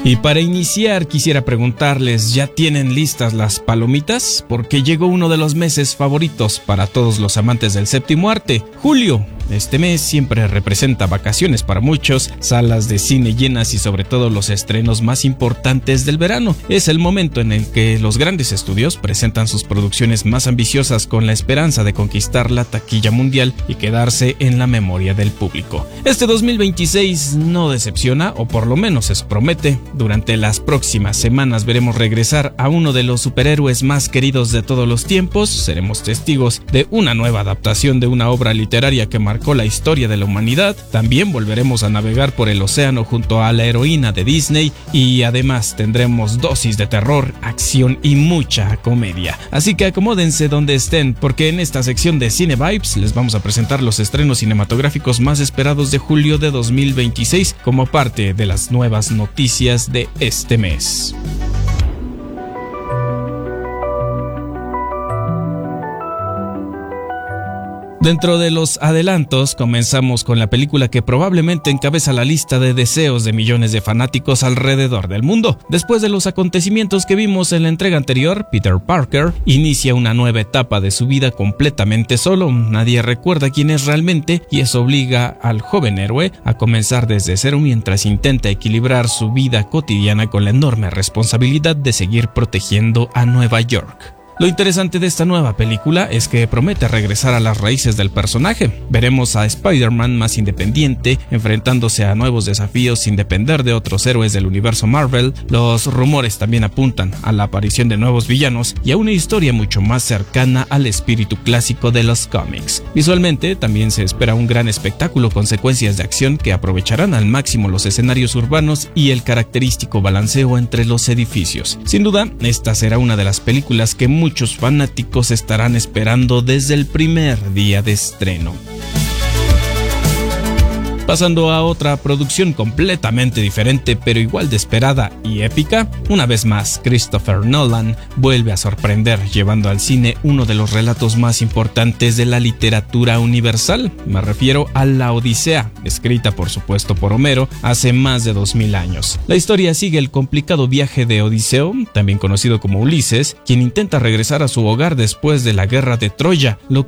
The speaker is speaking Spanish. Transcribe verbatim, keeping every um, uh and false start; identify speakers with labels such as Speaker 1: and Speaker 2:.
Speaker 1: Y para iniciar quisiera preguntarles, ¿ya tienen listas las palomitas? Porque llegó uno de los meses favoritos para todos los amantes del séptimo arte, julio. Este mes siempre representa vacaciones para muchos, salas de cine llenas y sobre todo los estrenos más importantes del verano. Es el momento en el que los grandes estudios presentan sus producciones más ambiciosas con la esperanza de conquistar la taquilla mundial y quedarse en la memoria del público. Este dos mil veintiséis no decepciona, o por lo menos eso promete. Durante las próximas semanas veremos regresar a uno de los superhéroes más queridos de todos los tiempos. Seremos testigos de una nueva adaptación de una obra literaria que marcó la historia de la humanidad. También volveremos a navegar por el océano junto a la heroína de Disney y además tendremos dosis de terror, acción y mucha comedia. Así que acomódense donde estén, porque en esta sección de Cine Vibes les vamos a presentar los estrenos cinematográficos más esperados de julio de dos mil veintiséis como parte de las nuevas noticias de este mes. Dentro de los adelantos, comenzamos con la película que probablemente encabeza la lista de deseos de millones de fanáticos alrededor del mundo. Después de los acontecimientos que vimos en la entrega anterior, Peter Parker inicia una nueva etapa de su vida completamente solo. Nadie recuerda quién es realmente y eso obliga al joven héroe a comenzar desde cero mientras intenta equilibrar su vida cotidiana con la enorme responsabilidad de seguir protegiendo a Nueva York. Lo interesante de esta nueva película es que promete regresar a las raíces del personaje. Veremos a Spider-Man más independiente, enfrentándose a nuevos desafíos sin depender de otros héroes del universo Marvel. Los rumores también apuntan a la aparición de nuevos villanos y a una historia mucho más cercana al espíritu clásico de los cómics. Visualmente también se espera un gran espectáculo con secuencias de acción que aprovecharán al máximo los escenarios urbanos y el característico balanceo entre los edificios. Sin duda, esta será una de las películas que muy Muchos fanáticos estarán esperando desde el primer día de estreno. Pasando a otra producción completamente diferente pero igual de esperada y épica, una vez más Christopher Nolan vuelve a sorprender llevando al cine uno de los relatos más importantes de la literatura universal. Me refiero a La Odisea, escrita por supuesto por Homero hace más de dos mil años. La historia sigue el complicado viaje de Odiseo, también conocido como Ulises, quien intenta regresar a su hogar después de la guerra de Troya. Lo